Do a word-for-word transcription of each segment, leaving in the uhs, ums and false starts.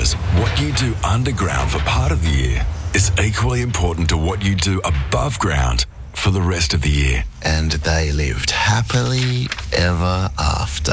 knows what you do underground for part of the year is equally important to what you do above ground for the rest of the year. And they lived happily ever after.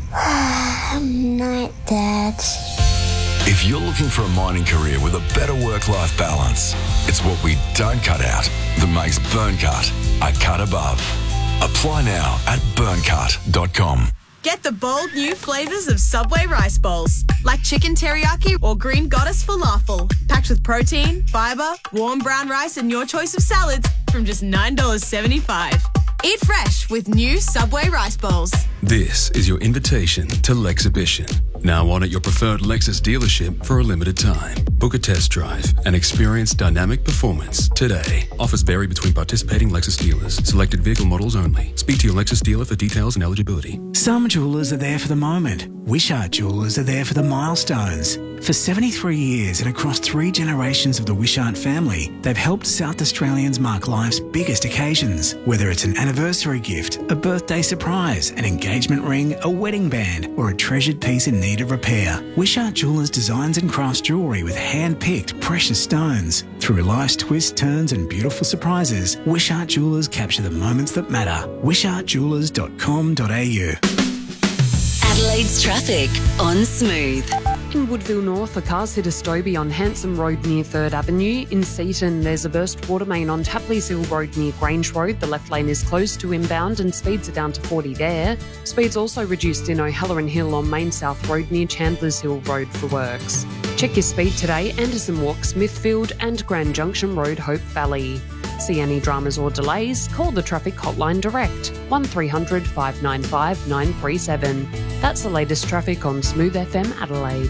Night, Dad. If you're looking for a mining career with a better work-life balance, it's what we don't cut out that makes Burncut a cut above. Apply now at burncut dot com. Get the bold new flavours of Subway rice bowls, like chicken teriyaki or green goddess falafel, packed with protein, fibre, warm brown rice and your choice of salads from just nine dollars seventy-five. Eat fresh with new Subway rice bowls. This is your invitation to Lexhibition. Now on at your preferred Lexus dealership for a limited time. Book a test drive and experience dynamic performance today. Offers vary between participating Lexus dealers. Selected vehicle models only. Speak to your Lexus dealer for details and eligibility. Some jewellers are there for the moment. Wishart Jewellers are there for the milestones. For seventy-three years and across three generations of the Wishart family, they've helped South Australians mark life's biggest occasions. Whether it's an anniversary gift, a birthday surprise, an engagement ring, a wedding band, or a treasured piece in need of repair, Wishart Jewellers designs and crafts jewellery with hand-picked precious stones. Through life's twists, turns and beautiful surprises, Wishart Jewellers capture the moments that matter. wishart jewellers dot com dot a u. Adelaide's traffic on Smooth. In Woodville North, a car's hit a Stobie on Hanson Road near third Avenue. In Seaton, there's a burst water main on Tapley's Hill Road near Grange Road. The left lane is closed to inbound and speeds are down to forty there. Speeds also reduced in O'Halloran Hill on Main South Road near Chandler's Hill Road for works. Check your speed today, Anderson Walk, Smithfield and Grand Junction Road, Hope Valley. See any dramas or delays? Call the traffic hotline direct, one three hundred five nine five nine three seven. That's the latest traffic on Smooth F M Adelaide.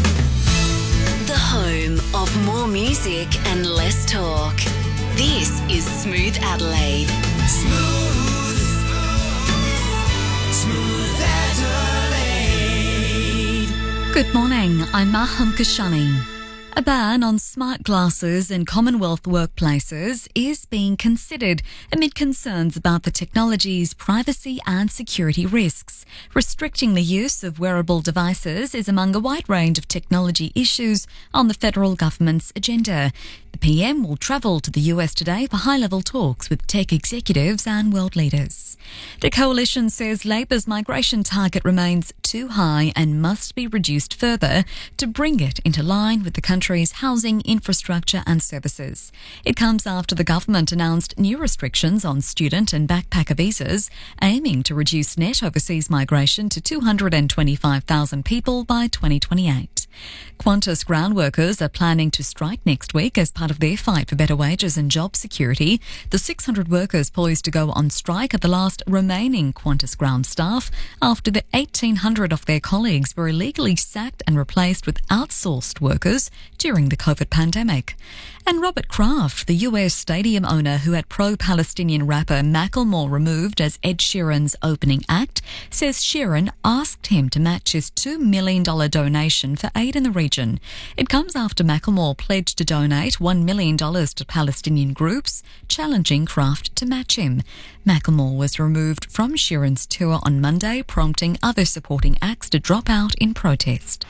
The home of more music and less talk. This is Smooth Adelaide. Smooth. Smooth Adelaide. Good morning, I'm Maham Kashani. A ban on smart glasses in Commonwealth workplaces is being considered amid concerns about the technology's privacy and security risks. Restricting the use of wearable devices is among a wide range of technology issues on the federal government's agenda. The P M will travel to the U S today for high-level talks with tech executives and world leaders. The coalition says Labor's migration target remains too high and must be reduced further to bring it into line with the country's housing, infrastructure and services. It comes after the government announced new restrictions on student and backpacker visas, aiming to reduce net overseas migration to two hundred twenty-five thousand people by twenty twenty-eight. Qantas ground workers are planning to strike next week as part of their fight for better wages and job security. The six hundred workers poised to go on strike are the last remaining Qantas ground staff after the eighteen hundred of their colleagues were illegally sacked and replaced with outsourced workers during the COVID pandemic. And Robert Kraft, the U S stadium owner who had pro-Palestinian rapper Macklemore removed as Ed Sheeran's opening act, says Sheeran asked him to match his two million dollars donation for aid in the region. It comes after Macklemore pledged to donate one million dollars to Palestinian groups, challenging Kraft to match him. Macklemore was removed from Sheeran's tour on Monday, prompting other supporting acts to drop out in protest.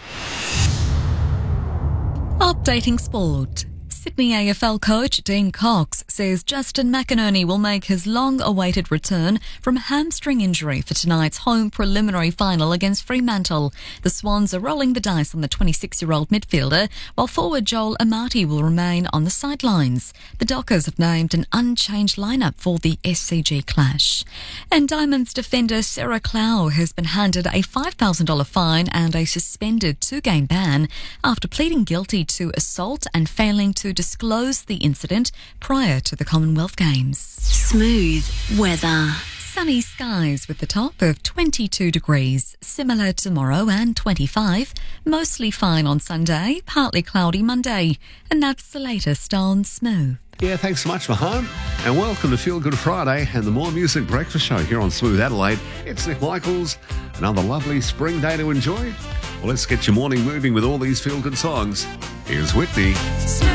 Updating sport. Sydney A F L coach Dean Cox says Justin McInerney will make his long-awaited return from hamstring injury for tonight's home preliminary final against Fremantle. The Swans are rolling the dice on the twenty-six-year-old midfielder, while forward Joel Amati will remain on the sidelines. The Dockers have named an unchanged lineup for the S C G clash. And Diamonds defender Sarah Clow has been handed a five thousand dollars fine and a suspended two-game ban after pleading guilty to assault and failing to disclose the incident prior to the Commonwealth Games. Smooth weather. Sunny skies with the top of twenty-two degrees, similar tomorrow and twenty-five. Mostly fine on Sunday, partly cloudy Monday. And that's the latest on Smooth. Yeah, thanks so much, Maham. And welcome to Feel Good Friday and the More Music Breakfast Show here on Smooth Adelaide. It's Nick Michaels. Another lovely spring day to enjoy. Well, let's get your morning moving with all these feel-good songs. Here's Whitney.